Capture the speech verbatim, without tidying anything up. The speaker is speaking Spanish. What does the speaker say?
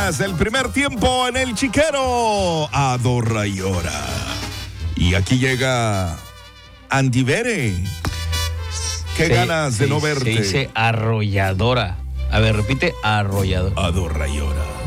El primer tiempo en el chiquero, Adorra y Llora. Y aquí llega Andy Bere. Qué Se- ganas de se- no verte. Se dice arrolladora. A ver, repite, arrolladora. Adorra y Llora.